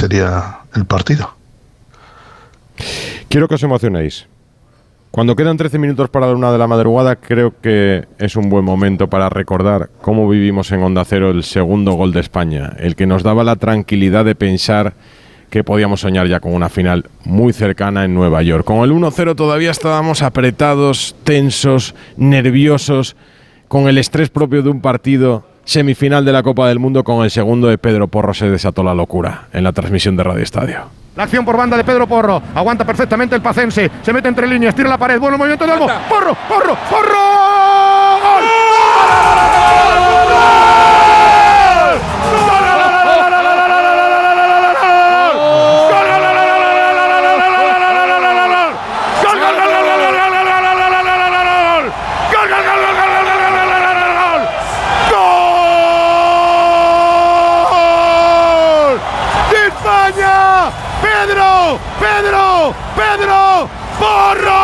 sería el partido. Quiero que os emocionéis. Cuando quedan 13 minutos para la 1 de la madrugada, creo que es un buen momento para recordar cómo vivimos en Onda Cero el segundo gol de España, el que nos daba la tranquilidad de pensar que podíamos soñar ya con una final muy cercana en Nueva York. Con el 1-0 todavía estábamos apretados, tensos, nerviosos, con el estrés propio de un partido semifinal de la Copa del Mundo. Con el segundo de Pedro Porro se desató la locura en la transmisión de Radio Estadio. La acción por banda de Pedro Porro. Aguanta perfectamente el pacense. Se mete entre líneas, tira la pared. Bueno movimiento de Olmo. ¡Porro! ¡Porro! ¡Porro! ¡Gol! ¡Pedro Porro!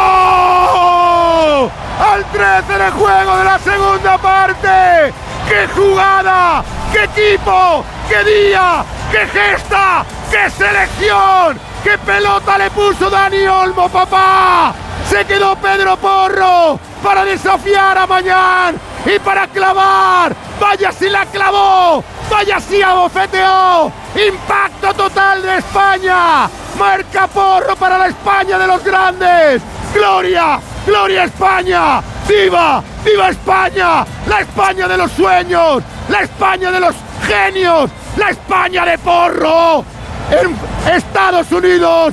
Al 13 de juego de la segunda parte. ¡Qué jugada! ¡Qué equipo! ¡Qué día! ¡Qué gesta! ¡Qué selección! ¡Qué pelota le puso Dani Olmo, papá! Se quedó Pedro Porro para desafiar a Mañán y para clavar. ¡Vaya si la clavó! ¡Vaya si abofeteó! ¡Impacto total de España! ¡Marca Porro para la España de los grandes! ¡Gloria! ¡Gloria España! ¡Viva! ¡Viva España! ¡La España de los sueños! ¡La España de los genios! ¡La España de Porro! En Estados Unidos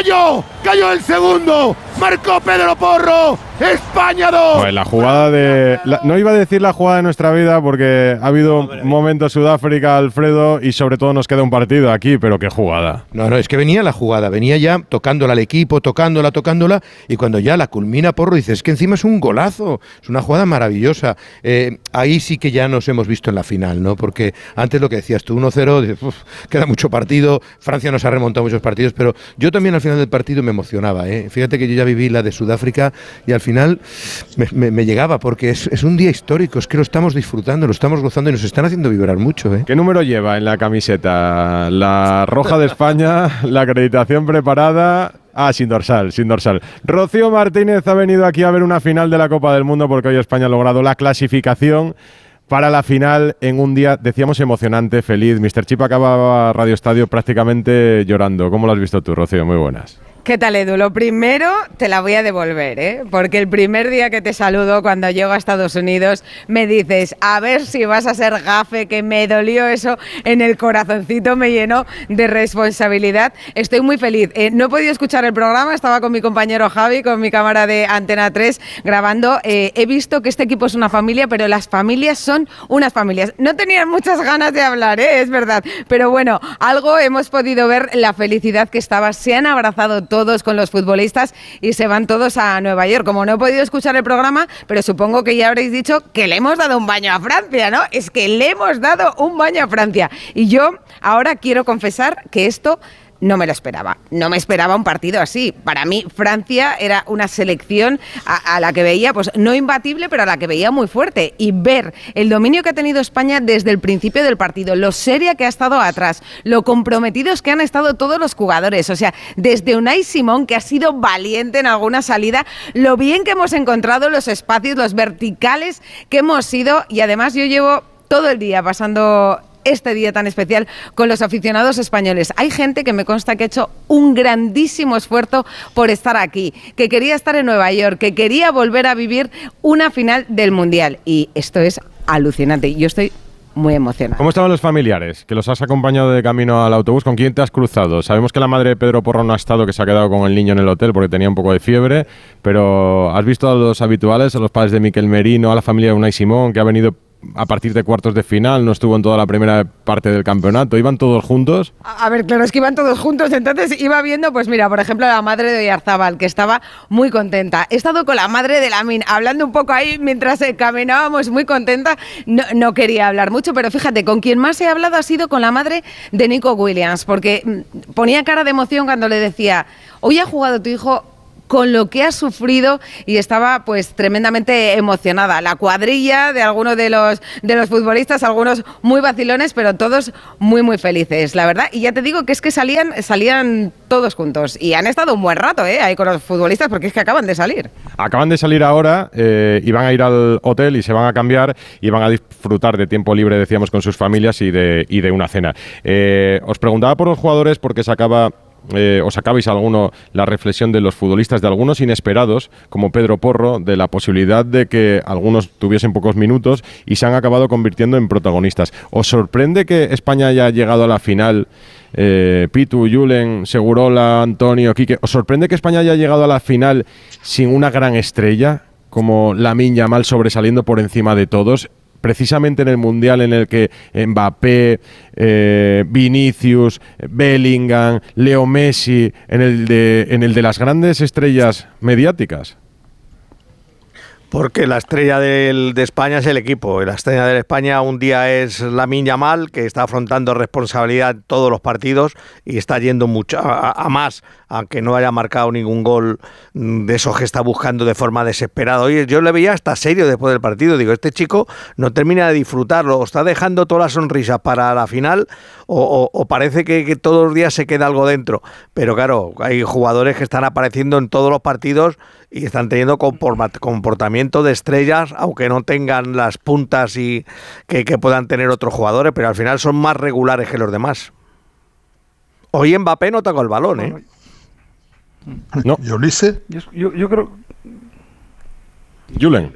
cayó el segundo, marcó Pedro Porro, España 2. Pues la jugada de... no iba a decir la jugada de nuestra vida porque ha habido momentos Sudáfrica, Alfredo, y sobre todo nos queda un partido aquí, pero qué jugada. No, es que venía la jugada, venía ya tocándola al equipo, tocándola, y cuando ya la culmina Porro, dices, es que encima es un golazo, es una jugada maravillosa. Ahí sí que ya nos hemos visto en la final, ¿no? Porque antes lo que decías tú, 1-0, dices, queda mucho partido, Francia nos ha remontado muchos partidos, pero yo también al final del partido me emocionaba, ¿eh? Fíjate que yo ya viví la de Sudáfrica y al final me llegaba porque es un día histórico, es que lo estamos disfrutando, lo estamos gozando y nos están haciendo vibrar mucho, ¿eh? ¿Qué número lleva en la camiseta? La roja de España, la acreditación preparada. Sin dorsal. Rocío Martínez ha venido aquí a ver una final de la Copa del Mundo porque hoy España ha logrado la clasificación para la final en un día, decíamos, emocionante, feliz. Mr. Chip acababa Radio Estadio prácticamente llorando. ¿Cómo lo has visto tú, Rocío? Muy buenas. ¿Qué tal, Edu? Lo primero te la voy a devolver, ¿eh? Porque el primer día que te saludo cuando llego a Estados Unidos me dices, a ver si vas a ser gafe, que me dolió eso en el corazoncito, me llenó de responsabilidad. Estoy muy feliz. No he podido escuchar el programa, estaba con mi compañero Javi, con mi cámara de Antena 3 grabando. He visto que este equipo es una familia, pero las familias son unas familias. No tenían muchas ganas de hablar, es verdad. Pero bueno, algo hemos podido ver, la felicidad que estaba. Se han abrazado todos con los futbolistas y se van todos a Nueva York. Como no he podido escuchar el programa, pero supongo que ya habréis dicho que le hemos dado un baño a Francia, ¿no? Es que le hemos dado un baño a Francia. Y yo ahora quiero confesar que esto no me lo esperaba. No me esperaba un partido así. Para mí, Francia era una selección a la que veía, pues no imbatible, pero a la que veía muy fuerte. Y ver el dominio que ha tenido España desde el principio del partido, lo seria que ha estado atrás, lo comprometidos que han estado todos los jugadores. O sea, desde Unai Simón, que ha sido valiente en alguna salida, lo bien que hemos encontrado los espacios, los verticales que hemos sido. Y además yo llevo todo el día pasando este día tan especial con los aficionados españoles. Hay gente que me consta que ha hecho un grandísimo esfuerzo por estar aquí, que quería estar en Nueva York, que quería volver a vivir una final del Mundial. Y esto es alucinante. Yo estoy muy emocionada. ¿Cómo estaban los familiares? Que los has acompañado de camino al autobús. ¿Con quién te has cruzado? Sabemos que la madre de Pedro Porro no ha estado, que se ha quedado con el niño en el hotel porque tenía un poco de fiebre, pero ¿has visto a los habituales, a los padres de Miquel Merino, a la familia de Unai Simón, que ha venido a partir de cuartos de final, no estuvo en toda la primera parte del campeonato? ¿Iban todos juntos? A ver, claro, es que iban todos juntos, entonces iba viendo, pues mira, por ejemplo, a la madre de Oyarzábal, que estaba muy contenta. He estado con la madre de Lamine, hablando un poco ahí mientras caminábamos, muy contenta. No quería hablar mucho, pero fíjate, con quien más he hablado ha sido con la madre de Nico Williams, porque ponía cara de emoción cuando le decía, hoy ha jugado tu hijo, con lo que ha sufrido y estaba pues tremendamente emocionada. La cuadrilla de algunos de los futbolistas, algunos muy vacilones, pero todos muy muy felices, la verdad. Y ya te digo que es que salían todos juntos y han estado un buen rato ahí con los futbolistas, porque es que acaban de salir. Acaban de salir ahora y van a ir al hotel y se van a cambiar y van a disfrutar de tiempo libre, decíamos, con sus familias y de una cena. Os preguntaba por los jugadores porque os sacabais alguno la reflexión de los futbolistas, de algunos inesperados, como Pedro Porro, de la posibilidad de que algunos tuviesen pocos minutos y se han acabado convirtiendo en protagonistas. ¿Os sorprende que España haya llegado a la final? Pitu, Julen, Segurola, Antonio, Quique, ¿os sorprende que España haya llegado a la final sin una gran estrella como Lamine Yamal sobresaliendo por encima de todos? Precisamente en el Mundial en el que Mbappé, Vinicius, Bellingham, Leo Messi, en el de las grandes estrellas mediáticas. Porque la estrella de España es el equipo. La estrella de España un día es Lamine Yamal, que está afrontando responsabilidad en todos los partidos y está yendo mucho a más, aunque no haya marcado ningún gol de esos que está buscando de forma desesperada. Oye, yo le veía hasta serio después del partido. Digo, este chico no termina de disfrutarlo, o está dejando todas las sonrisas para la final o parece que todos los días se queda algo dentro. Pero claro, hay jugadores que están apareciendo en todos los partidos y están teniendo comportamiento de estrellas, aunque no tengan las puntas y que puedan tener otros jugadores, pero al final son más regulares que los demás. Hoy Mbappé no tocó el balón, ¿eh? No. Yo creo... Julen.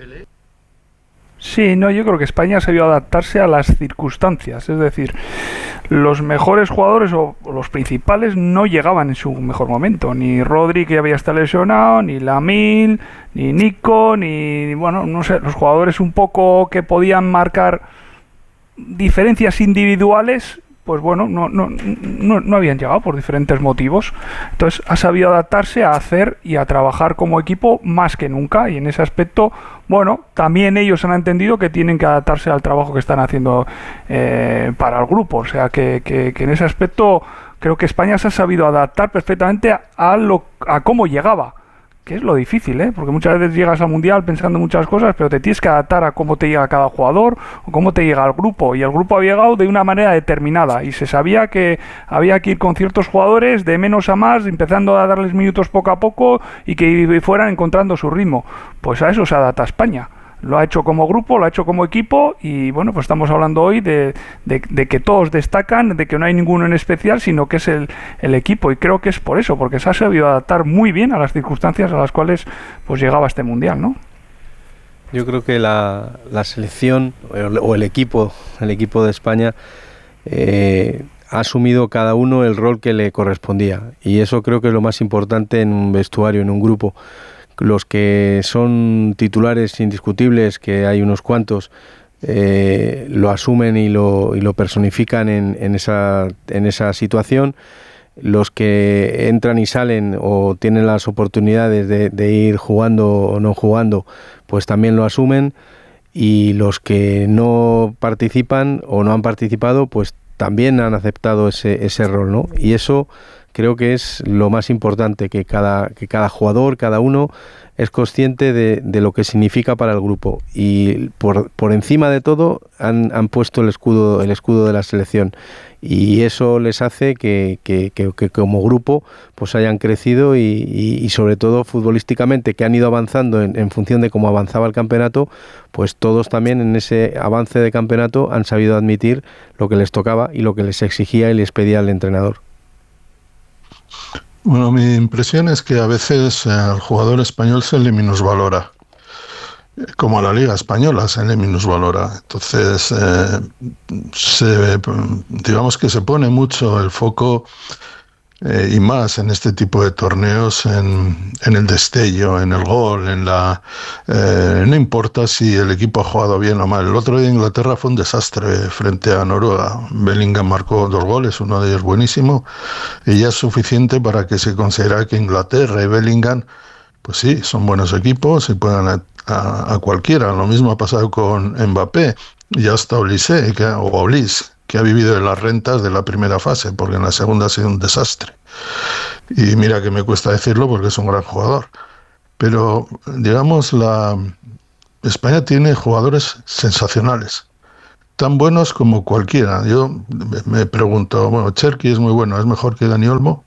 Sí, no, yo creo que España ha sabido adaptarse a las circunstancias, es decir, los mejores jugadores o los principales no llegaban en su mejor momento, ni Rodri, que había estado lesionado, ni Lamine, ni Nico, ni, bueno, no sé, los jugadores un poco que podían marcar diferencias individuales, pues bueno, no habían llegado por diferentes motivos. Entonces ha sabido adaptarse a hacer y a trabajar como equipo más que nunca, y en ese aspecto, bueno, también ellos han entendido que tienen que adaptarse al trabajo que están haciendo para el grupo. O sea que en ese aspecto creo que España se ha sabido adaptar perfectamente a cómo llegaba, que es lo difícil, porque muchas veces llegas al Mundial pensando en muchas cosas, pero te tienes que adaptar a cómo te llega cada jugador o cómo te llega el grupo, y el grupo había llegado de una manera determinada y se sabía que había que ir con ciertos jugadores de menos a más, empezando a darles minutos poco a poco y que fueran encontrando su ritmo. Pues a eso se adapta España. Lo ha hecho como grupo, lo ha hecho como equipo, y bueno, pues estamos hablando hoy de que todos destacan, de que no hay ninguno en especial, sino que es el equipo, y creo que es por eso, porque se ha sabido adaptar muy bien a las circunstancias a las cuales pues llegaba este Mundial, ¿no? Yo creo que la selección o el equipo de España ha asumido cada uno el rol que le correspondía, y eso creo que es lo más importante en un vestuario, en un grupo. Los que son titulares indiscutibles, que hay unos cuantos, lo asumen y lo personifican en esa situación. Los que entran y salen o tienen las oportunidades de ir jugando o no jugando, pues también lo asumen, y los que no participan o no han participado, pues también han aceptado ese rol, ¿no? Y eso creo que es lo más importante, que cada jugador, cada uno, es consciente de lo que significa para el grupo, y por encima de todo han puesto el escudo de la selección, y eso les hace que como grupo pues hayan crecido y sobre todo futbolísticamente, que han ido avanzando en función de cómo avanzaba el campeonato, pues todos también en ese avance de campeonato han sabido admitir lo que les tocaba y lo que les exigía y les pedía el entrenador. Bueno, mi impresión es que a veces al jugador español se le minusvalora, como a la Liga Española se le minusvalora. Entonces, digamos que se pone mucho el foco y más en este tipo de torneos en el destello, en el gol, no importa si el equipo ha jugado bien o mal. El otro día Inglaterra fue un desastre frente a Noruega. Bellingham marcó 2 goles, uno de ellos buenísimo, y ya es suficiente para que se considere que Inglaterra y Bellingham, pues sí, son buenos equipos y puedan a cualquiera. Lo mismo ha pasado con Mbappé y hasta Olise, que ha vivido de las rentas de la primera fase, porque en la segunda ha sido un desastre. Y mira que me cuesta decirlo porque es un gran jugador. Pero, digamos, España tiene jugadores sensacionales, tan buenos como cualquiera. Yo me pregunto, bueno, Cherki es muy bueno, ¿es mejor que Dani Olmo?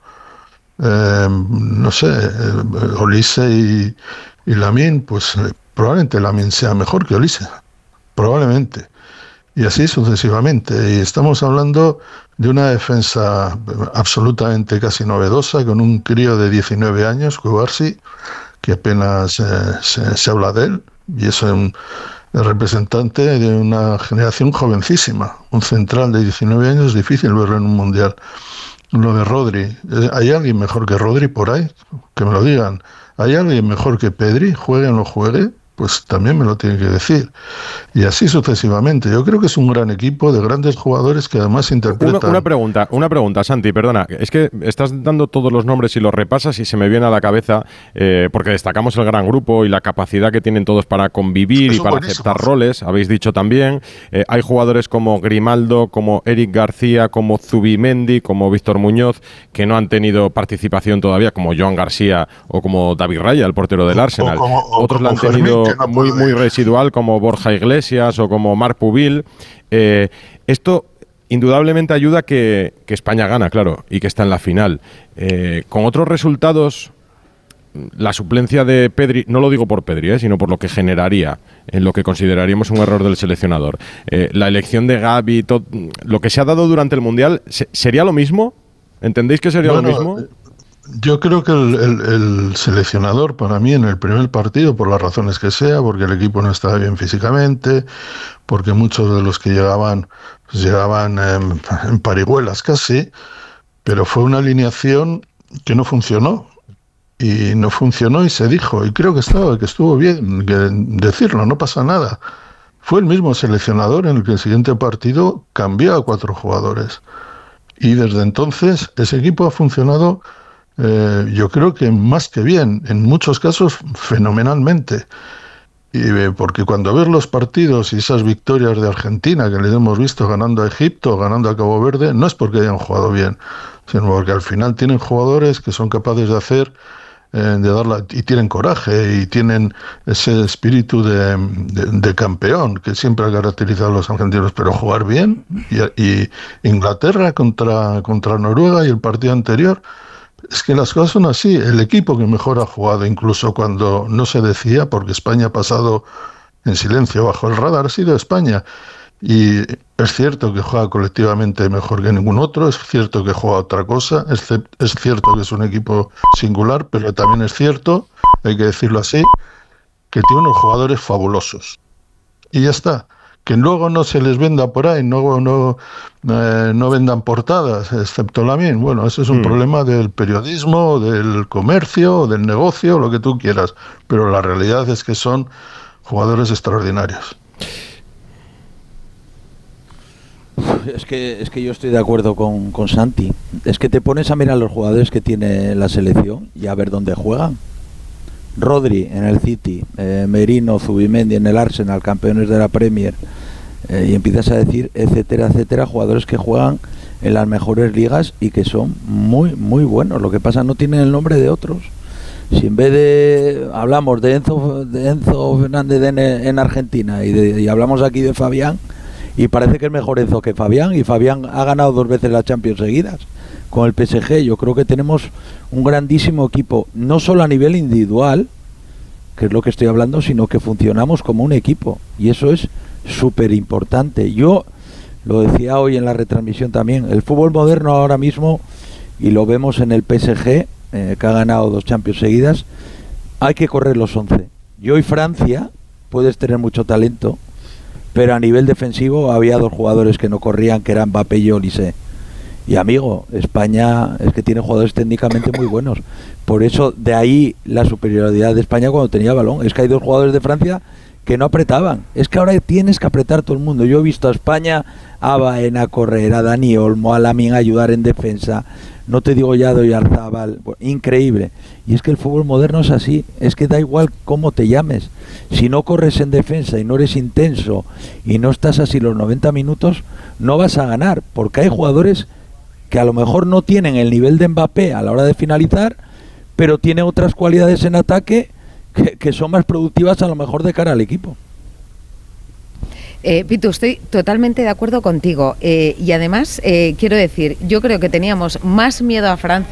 No sé, Olise y Lamine, pues probablemente Lamine sea mejor que Olise, probablemente. Y así sucesivamente. Y estamos hablando de una defensa absolutamente casi novedosa, con un crío de 19 años, Cubarsí, que apenas se habla de él, y es el representante de una generación jovencísima. Un central de 19 años es difícil verlo en un mundial. Lo de Rodri, ¿hay alguien mejor que Rodri por ahí? Que me lo digan. ¿Hay alguien mejor que Pedri? Juegue o no juegue, pues también me lo tiene que decir. Y así sucesivamente. Yo creo que es un gran equipo de grandes jugadores que además interpretan... Una pregunta, Santi, perdona. Es que estás dando todos los nombres y los repasas y se me viene a la cabeza, porque destacamos el gran grupo y la capacidad que tienen todos para convivir y para aceptar roles. Habéis dicho también, hay jugadores como Grimaldo, como Eric García, como Zubimendi, como Víctor Muñoz, que no han tenido participación todavía, como Joan García o como David Raya, el portero del Arsenal. Otros la han tenido muy residual, como Borja Iglesias o como Marc Pubil. Esto indudablemente ayuda a que España gana, claro, y que está en la final. Con otros resultados, la suplencia de Pedri, no lo digo por Pedri, sino por lo que generaría, en lo que consideraríamos un error del seleccionador. La elección de Gavi, lo que se ha dado durante el Mundial, ¿sería lo mismo? ¿Entendéis que sería lo mismo? Yo creo que el seleccionador, para mí, en el primer partido, por las razones que sea, porque el equipo no estaba bien físicamente, porque muchos de los que llegaban, pues llegaban en parihuelas casi, pero fue una alineación que no funcionó. Y no funcionó y se dijo, y creo que estuvo bien decirlo, no pasa nada. Fue el mismo seleccionador en el que el siguiente partido cambió a 4 jugadores. Y desde entonces ese equipo ha funcionado, yo creo que más que bien, en muchos casos fenomenalmente. Y porque cuando ves los partidos y esas victorias de Argentina que les hemos visto ganando a Egipto, ganando a Cabo Verde, no es porque hayan jugado bien, sino porque al final tienen jugadores que son capaces de hacer, de darla, y tienen coraje y tienen ese espíritu de campeón que siempre ha caracterizado a los argentinos, pero jugar bien. Y Inglaterra contra Noruega y el partido anterior, es que las cosas son así. El equipo que mejor ha jugado, incluso cuando no se decía, porque España ha pasado en silencio bajo el radar, ha sido España. Y es cierto que juega colectivamente mejor que ningún otro, es cierto que juega otra cosa, es cierto que es un equipo singular, pero también es cierto, hay que decirlo así, que tiene unos jugadores fabulosos. Y ya está. Que luego no se les venda por ahí, no vendan portadas, excepto Lamine. Bueno, eso es un problema del periodismo, del comercio, del negocio, lo que tú quieras. Pero la realidad es que son jugadores extraordinarios. Es que yo estoy de acuerdo con Santi. Es que te pones a mirar los jugadores que tiene la selección y a ver dónde juegan. Rodri en el City, Merino, Zubimendi en el Arsenal, campeones de la Premier, y empiezas a decir etcétera, etcétera, jugadores que juegan en las mejores ligas y que son muy buenos. Lo que pasa, no tienen el nombre de otros. Si en vez de hablamos de Enzo Fernández en Argentina y hablamos aquí de Fabián, y parece que es mejor Enzo que Fabián, y Fabián ha ganado 2 veces la Champions seguidas con el PSG. Yo creo que tenemos un grandísimo equipo, no solo a nivel individual, que es lo que estoy hablando, sino que funcionamos como un equipo, y eso es súper importante. Yo lo decía hoy en la retransmisión también, el fútbol moderno ahora mismo, y lo vemos en el PSG, que ha ganado 2 Champions seguidas, hay que correr los 11. Y hoy Francia, puedes tener mucho talento, pero a nivel defensivo había 2 jugadores que no corrían, que eran Mbappé y Olise. Y amigo, España es que tiene jugadores técnicamente muy buenos. Por eso, de ahí la superioridad de España cuando tenía balón. Es que hay 2 jugadores de Francia que no apretaban. Es que ahora tienes que apretar todo el mundo. Yo he visto a España, a Baena correr, a Dani Olmo, a Lamine ayudar en defensa. No te digo ya de Oyarzábal. Increíble. Y es que el fútbol moderno es así. Es que da igual cómo te llames. Si no corres en defensa y no eres intenso y no estás así los 90 minutos, no vas a ganar. Porque hay jugadores que a lo mejor no tienen el nivel de Mbappé a la hora de finalizar, pero tiene otras cualidades en ataque que son más productivas a lo mejor de cara al equipo. Pitu, estoy totalmente de acuerdo contigo y además quiero decir, yo creo que teníamos más miedo a Francia